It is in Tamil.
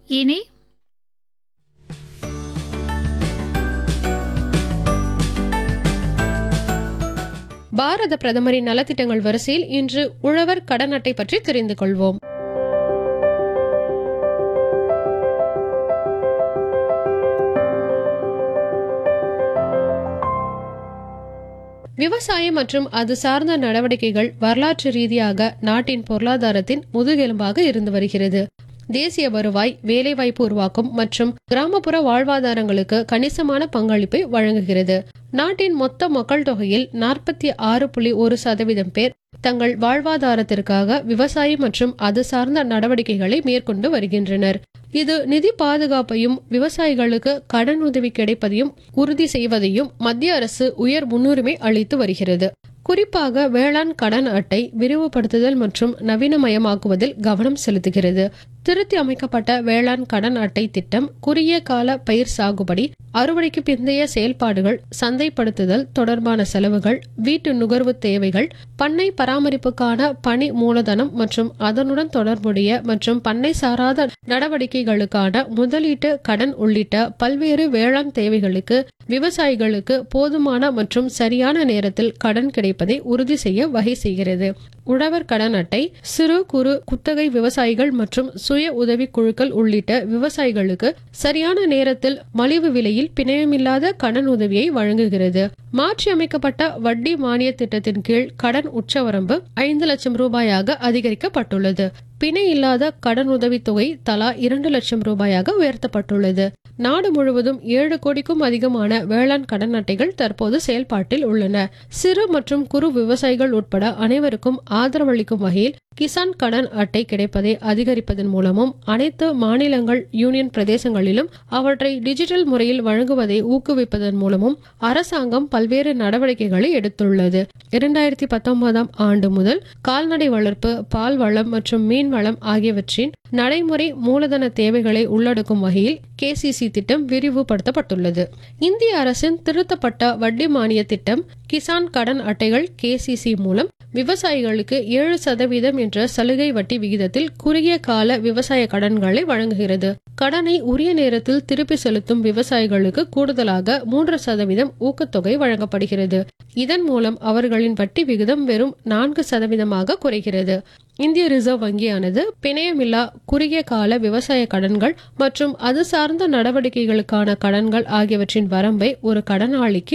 இனி பாரத பிரதமரின் நலத்திட்டங்கள் வரிசையில் இன்று உழவர் கடன் அட்டை பற்றி தெரிந்து கொள்வோம். விவசாயம் மற்றும் அது சார்ந்த நடவடிக்கைகள் வரலாற்று ரீதியாக நாட்டின் பொருளாதாரத்தின் முதுகெலும்பாக இருந்து வருகிறது. தேசிய வருவாய், வேலைவாய்ப்பு உருவாக்கும் மற்றும் கிராமப்புற வாழ்வாதாரங்களுக்கு கணிசமான பங்களிப்பை வழங்குகிறது. நாட்டின் மொத்த மக்கள் தொகையில் 46.1% பேர் தங்கள் வாழ்வாதாரத்திற்காக விவசாயம் மற்றும் அது சார்ந்த நடவடிக்கைகளை மேற்கொண்டு வருகின்றனர். இது நிதி பாதுகாப்பையும் விவசாயிகளுக்கு கடன் உதவி கிடைப்பதையும் உறுதி செய்வதையும் மத்திய அரசு உயர் முன்னுரிமை அளித்து வருகிறது. குறிப்பாக வேளாண் கடன் அட்டை விரிவுபடுத்துதல் மற்றும் நவீனமயமாக்குவதில் கவனம் செலுத்துகிறது. திருத்தி அமைக்கப்பட்ட வேளாண் கடன் அட்டை திட்டம் குறுகிய கால பயிர் சாகுபடி, அறுவடைக்கு பிந்தைய செயல்பாடுகள், சந்தைப்படுத்துதல் தொடர்பான செலவுகள், வீட்டு நுகர்வு தேவைகள், பண்ணை பராமரிப்புக்கான பணி மூலதனம் மற்றும் அதனுடன் தொடர்புடைய மற்றும் பண்ணை சாராத நடவடிக்கைகளுக்கான முதலீட்டு கடன் உள்ளிட்ட பல்வேறு வேளாண் தேவைகளுக்கு விவசாயிகளுக்கு போதுமான மற்றும் சரியான நேரத்தில் கடன் கிடைப்பதை உறுதி செய்ய வகை செய்கிறது. உழவர் கடன் அட்டை சிறு குறு குத்தகை விவசாயிகள் மற்றும் சுய உதவி குழுக்கள் உள்ளிட்ட விவசாயிகளுக்கு சரியான நேரத்தில் மலிவு விலையில் பிணையமில்லாத கடன் உதவியை வழங்குகிறது. மாற்றி அமைக்கப்பட்ட வட்டி மானிய திட்டத்தின் கீழ் கடன் உச்சவரம்பு 5 லட்சம் ரூபாயாக அதிகரிக்கப்பட்டுள்ளது. பிணை இல்லாத கடன் உதவி தொகை தலா 2 லட்சம் ரூபாயாக உயர்த்தப்பட்டுள்ளது. நாடு முழுவதும் 7 கோடிக்கும் அதிகமான வேளாண் கடன் அட்டைகள் தற்போது செயல்பாட்டில் உள்ளன. சிறு மற்றும் குறு விவசாயிகள் உட்பட அனைவருக்கும் ஆதரவளிக்கும் வகையில் கிசான் கடன் அட்டை கிடைப்பதை அதிகரிப்பதன் மூலமும் அனைத்து மாநிலங்கள், யூனியன் பிரதேசங்களிலும் அவற்றை டிஜிட்டல் முறையில் வழங்குவதை ஊக்குவிப்பதன் மூலமும் அரசாங்கம் பல்வேறு நடவடிக்கைகளை எடுத்துள்ளது. 2019 ஆண்டு முதல் கால்நடை வளர்ப்பு, பால் வளம் மற்றும் மீன் வளம் ஆகியவற்றின் நடைமுறை மூலதன தேவைகளை உள்ளடக்கும் வகையில் KCC திட்டம் விரிவுபடுத்தப்பட்டுள்ளது. இந்திய அரசின் திருத்தப்பட்ட வட்டி மானிய திட்டம் கிசான் கடன் அட்டைகள் KCC மூலம் விவசாயிகளுக்கு 7% என்ற சலுகை வட்டி விகிதத்தில் குறுகிய கால விவசாய கடன்களை வழங்குகிறது. கடனை உரிய நேரத்தில் திருப்பி செலுத்தும் விவசாயிகளுக்கு கூடுதலாக 3% ஊக்கத்தொகை வழங்கப்படுகிறது. இதன் மூலம் அவர்களின் வட்டி விகிதம் வெறும் 4% குறைகிறது. இந்திய ரிசர்வ் வங்கியானது பிணையமில்லா குறுகிய கால விவசாய கடன்கள் மற்றும் அது சார்ந்த நடவடிக்கைகளுக்கான கடன்கள் ஆகியவற்றின் வரம்பை ஒரு கடனாளிக்கு